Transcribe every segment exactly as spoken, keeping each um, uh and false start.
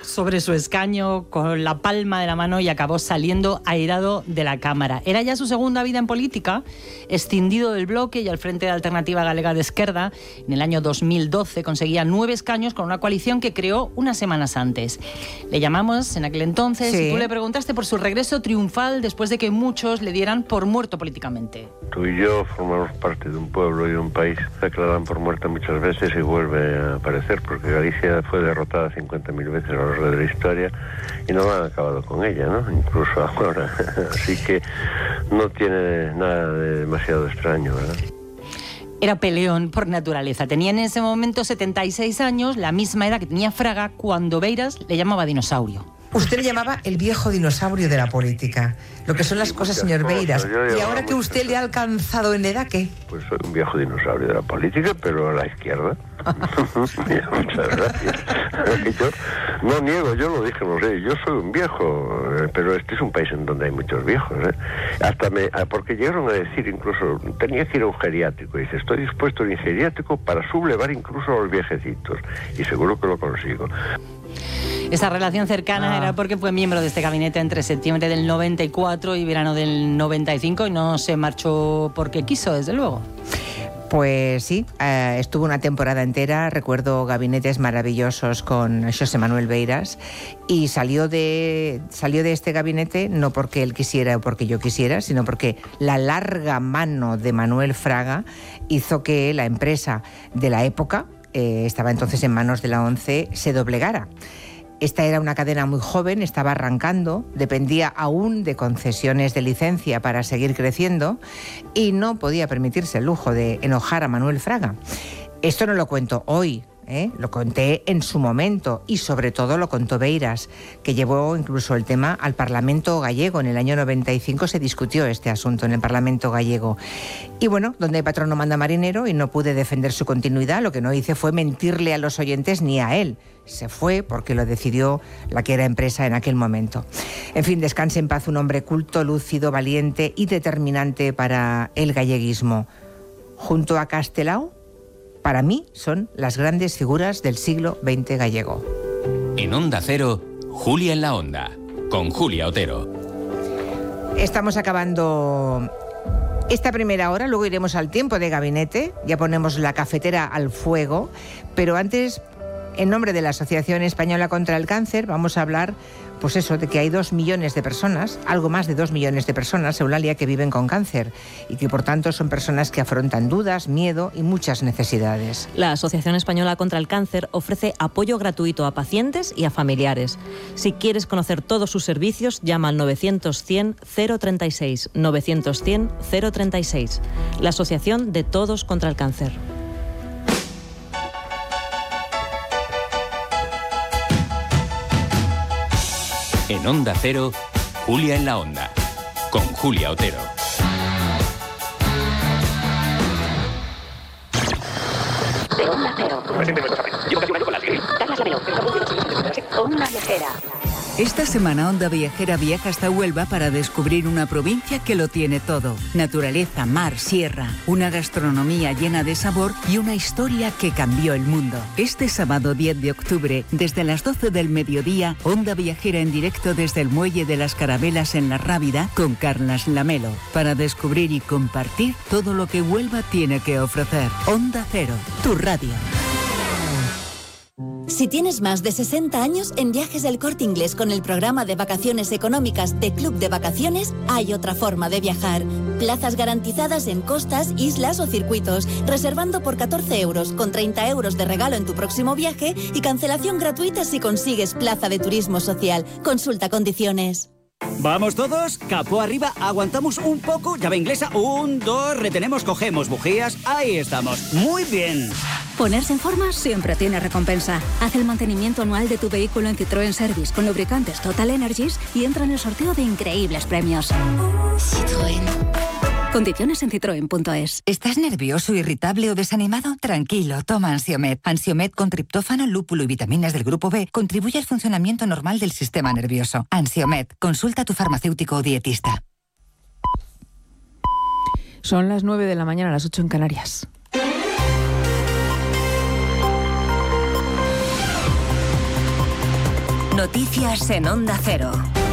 sobre su escaño con la palma de la mano y acabó saliendo airado de la Cámara. Era ya su segunda vida en política, escindido del bloque y al frente de Alternativa Galega de Esquerda. En el año dos mil doce conseguía nueve escaños con una coalición que creó unas semanas antes. Le llamamos en aquel entonces sí. y tú le preguntaste por su regreso triunfal después de que muchos le dieran por muerto políticamente. Tú y yo formamos parte de un pueblo y de un país que la dan por muerta muchas veces y vuelve a aparecer, porque Galicia fue derrotada cincuenta mil veces a lo largo de la historia y no han acabado con ella, ¿no? Incluso ahora. Así que no tiene nada de demasiado extraño, ¿verdad? Era peleón por naturaleza. Tenía en ese momento setenta y seis años, la misma edad que tenía Fraga cuando Beiras le llamaba dinosaurio. Usted le llamaba el viejo dinosaurio de la política. Lo que son las cosas, señor Beiras. Y ahora que usted le ha alcanzado en edad, ¿qué? Pues soy un viejo dinosaurio de la política, pero a la izquierda. Muchas gracias. Yo no niego, yo lo dije, no sé, yo soy un viejo, pero este es un país en donde hay muchos viejos, ¿eh? Hasta me, porque llegaron a decir incluso, tenía que ir a un geriátrico, y dice, estoy dispuesto a un geriátrico para sublevar incluso a los viejecitos, y seguro que lo consigo. Esa relación cercana ah. era porque fue miembro de este gabinete entre septiembre del noventa y cuatro y verano del noventa y cinco y no se marchó porque quiso, desde luego. Pues sí, eh, estuvo una temporada entera, recuerdo gabinetes maravillosos con José Manuel Beiras, y salió de, salió de este gabinete no porque él quisiera o porque yo quisiera, sino porque la larga mano de Manuel Fraga hizo que la empresa de la época, eh, estaba entonces en manos de la ONCE, se doblegara. Esta era una cadena muy joven, estaba arrancando, dependía aún de concesiones de licencia para seguir creciendo y no podía permitirse el lujo de enojar a Manuel Fraga. Esto no lo cuento hoy, ¿eh? Lo conté en su momento y sobre todo lo contó Beiras, que llevó incluso el tema al Parlamento gallego. En el año noventa y cinco se discutió este asunto en el Parlamento gallego. Y bueno, donde hay patrón no manda marinero, y no pude defender su continuidad. Lo que no hice fue mentirle a los oyentes ni a él. Se fue porque lo decidió la que era empresa en aquel momento. En fin, descanse en paz un hombre culto, lúcido, valiente y determinante para el galleguismo. Junto a Castelao, para mí son las grandes figuras del siglo veinte gallego. En Onda Cero, Julia en la Onda, con Julia Otero. Estamos acabando esta primera hora, luego iremos al tiempo de gabinete, ya ponemos la cafetera al fuego, pero antes, en nombre de la Asociación Española contra el Cáncer, vamos a hablar, pues eso, de que hay dos millones de personas, algo más de dos millones de personas, Eulalia, que viven con cáncer y que por tanto son personas que afrontan dudas, miedo y muchas necesidades. La Asociación Española contra el Cáncer ofrece apoyo gratuito a pacientes y a familiares. Si quieres conocer todos sus servicios, llama al novecientos cien cero treinta y seis, novecientos cien cero treinta y seis. La Asociación de Todos contra el Cáncer. En Onda Cero, Julia en la Onda, con Julia Otero. De Onda Cero. Onda Viajera. Esta semana Onda Viajera viaja hasta Huelva para descubrir una provincia que lo tiene todo. Naturaleza, mar, sierra, una gastronomía llena de sabor y una historia que cambió el mundo. Este sábado diez de octubre, desde las doce del mediodía, Onda Viajera en directo desde el Muelle de las Carabelas en La Rábida con Carlas Lamelo, para descubrir y compartir todo lo que Huelva tiene que ofrecer. Onda Cero, tu radio. Si tienes más de sesenta años, en Viajes del Corte Inglés con el programa de vacaciones económicas de Club de Vacaciones hay otra forma de viajar. Plazas garantizadas en costas, islas o circuitos, reservando por catorce euros, con treinta euros de regalo en tu próximo viaje y cancelación gratuita si consigues plaza de turismo social. Consulta condiciones. ¿Vamos todos? Capó arriba, aguantamos un poco, llave inglesa, un, dos, retenemos, cogemos bujías, ahí estamos, muy bien. Ponerse en forma siempre tiene recompensa. Haz el mantenimiento anual de tu vehículo en Citroën Service con lubricantes Total Energies y entra en el sorteo de increíbles premios. Citroën. Condiciones en citroen punto es. ¿Estás nervioso, irritable o desanimado? Tranquilo, toma Ansiomed. Ansiomed con triptófano, lúpulo y vitaminas del grupo B contribuye al funcionamiento normal del sistema nervioso. Ansiomed, consulta a tu farmacéutico o dietista. Son las nueve de la mañana, las ocho en Canarias. Noticias en Onda Cero.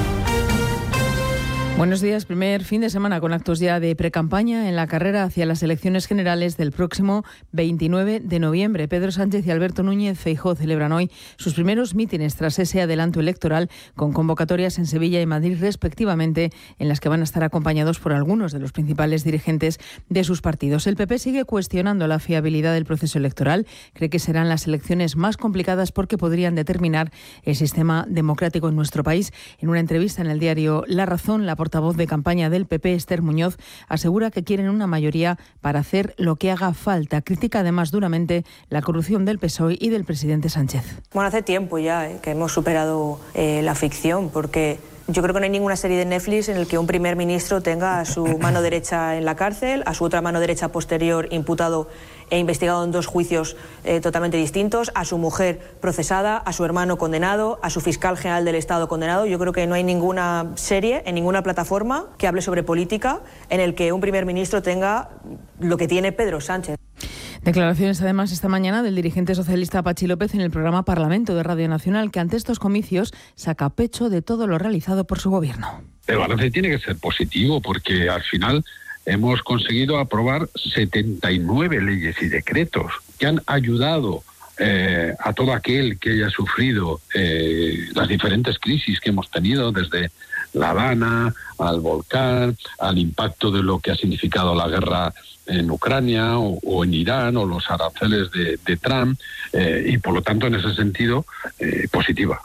Buenos días. Primer fin de semana con actos ya de precampaña en la carrera hacia las elecciones generales del próximo veintinueve de noviembre. Pedro Sánchez y Alberto Núñez Feijóo celebran hoy sus primeros mítines tras ese adelanto electoral, con convocatorias en Sevilla y Madrid respectivamente, en las que van a estar acompañados por algunos de los principales dirigentes de sus partidos. El P P sigue cuestionando la fiabilidad del proceso electoral. Cree que serán las elecciones más complicadas porque podrían determinar el sistema democrático en nuestro país. En una entrevista en el diario La Razón, la portavoz de campaña del P P, Esther Muñoz, asegura que quieren una mayoría para hacer lo que haga falta. Critica además duramente la corrupción del P S O E y del presidente Sánchez. Bueno, hace tiempo ya eh, que hemos superado eh, la ficción, porque yo creo que no hay ninguna serie de Netflix en el que un primer ministro tenga a su mano derecha en la cárcel, a su otra mano derecha posterior imputado e investigado en dos juicios eh, totalmente distintos, a su mujer procesada, a su hermano condenado, a su fiscal general del Estado condenado. Yo creo que no hay ninguna serie en ninguna plataforma que hable sobre política en el que un primer ministro tenga lo que tiene Pedro Sánchez. Declaraciones además esta mañana del dirigente socialista Pachi López en el programa Parlamento de Radio Nacional, que ante estos comicios saca pecho de todo lo realizado por su gobierno. El balance tiene que ser positivo, porque al final hemos conseguido aprobar setenta y nueve leyes y decretos que han ayudado eh, a todo aquel que haya sufrido eh, las diferentes crisis que hemos tenido, desde La Habana al volcán, al impacto de lo que ha significado la guerra en Ucrania o, o en Irán, o los aranceles de, de Trump, eh, y por lo tanto en ese sentido eh, positiva.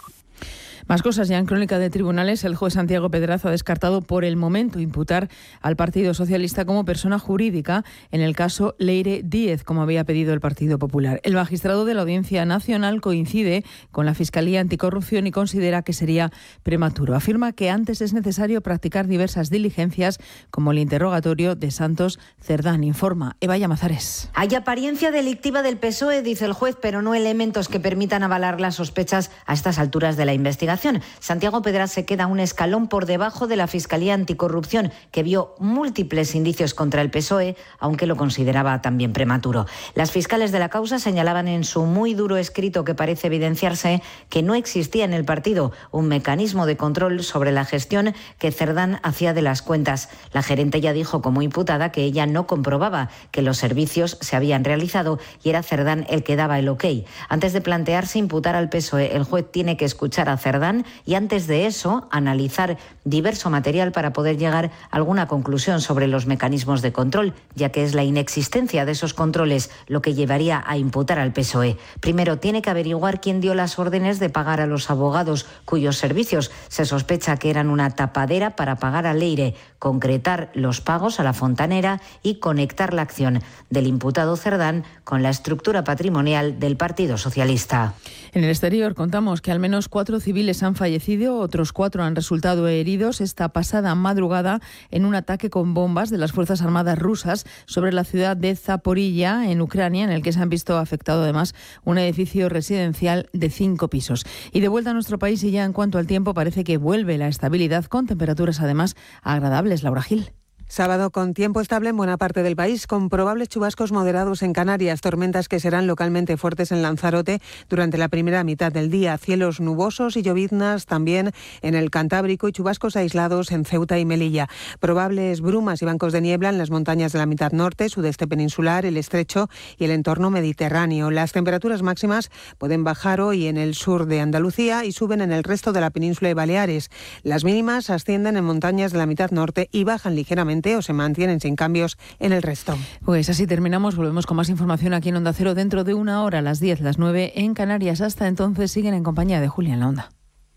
Más cosas ya en crónica de tribunales. El juez Santiago Pedraza ha descartado por el momento imputar al Partido Socialista como persona jurídica en el caso Leire Díez, como había pedido el Partido Popular. El magistrado de la Audiencia Nacional coincide con la Fiscalía Anticorrupción y considera que sería prematuro. Afirma que antes es necesario practicar diversas diligencias, como el interrogatorio de Santos Cerdán. Informa Eva Llamazares. Hay apariencia delictiva del P S O E, dice el juez, pero no elementos que permitan avalar las sospechas a estas alturas de la investigación. Santiago Pedraza se queda un escalón por debajo de la Fiscalía Anticorrupción, que vio múltiples indicios contra el P S O E, aunque lo consideraba también prematuro. Las fiscales de la causa señalaban en su muy duro escrito, que parece evidenciarse, que no existía en el partido un mecanismo de control sobre la gestión que Cerdán hacía de las cuentas. La gerente ya dijo como imputada que ella no comprobaba que los servicios se habían realizado y era Cerdán el que daba el ok. Antes de plantearse imputar al P S O E, el juez tiene que escuchar a Cerdán y antes de eso analizar diverso material para poder llegar a alguna conclusión sobre los mecanismos de control, ya que es la inexistencia de esos controles lo que llevaría a imputar al P S O E. Primero tiene que averiguar quién dio las órdenes de pagar a los abogados cuyos servicios se sospecha que eran una tapadera para pagar a Leire, concretar los pagos a la fontanera y conectar la acción del imputado Cerdán con la estructura patrimonial del Partido Socialista. En el exterior contamos que al menos cuatro civiles han fallecido, otros cuatro han resultado heridos esta pasada madrugada en un ataque con bombas de las Fuerzas Armadas rusas sobre la ciudad de Zaporilla, en Ucrania, en el que se han visto afectado además un edificio residencial de cinco pisos. Y de vuelta a nuestro país, y ya en cuanto al tiempo, parece que vuelve la estabilidad, con temperaturas además agradables. Laura Gil. Sábado con tiempo estable en buena parte del país, con probables chubascos moderados en Canarias, tormentas que serán localmente fuertes en Lanzarote durante la primera mitad del día, cielos nubosos y lloviznas también en el Cantábrico y chubascos aislados en Ceuta y Melilla. Probables brumas y bancos de niebla en las montañas de la mitad norte, sudeste peninsular, el estrecho y el entorno mediterráneo. Las temperaturas máximas pueden bajar hoy en el sur de Andalucía y suben en el resto de la península de Baleares. Las mínimas ascienden en montañas de la mitad norte y bajan ligeramente o se mantienen sin cambios en el resto. Pues así terminamos. Volvemos con más información aquí en Onda Cero dentro de una hora, a las diez, las nueve en Canarias. Hasta entonces siguen en compañía de Julia en la Onda.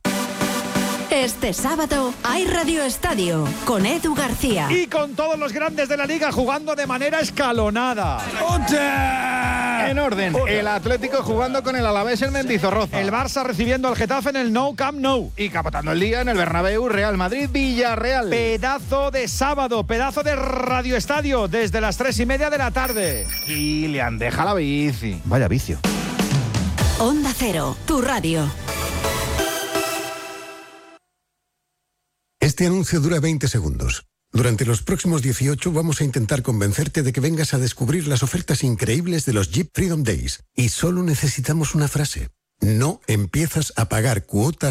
Este sábado hay Radio Estadio con Edu García. Y con todos los grandes de la Liga jugando de manera escalonada. En orden, el Atlético jugando con el Alavés en Mendizorroza. El Barça recibiendo al Getafe en el Nou Camp Nou. Y capotando el día en el Bernabéu, Real Madrid, Villarreal. Pedazo de sábado, pedazo de Radio Estadio, desde las tres y media de la tarde. Kilian, deja la bici. Vaya vicio. Onda Cero, tu radio. Este anuncio dura veinte segundos. Durante los próximos dieciocho vamos a intentar convencerte de que vengas a descubrir las ofertas increíbles de los Jeep Freedom Days. Y solo necesitamos una frase. No empiezas a pagar cuotas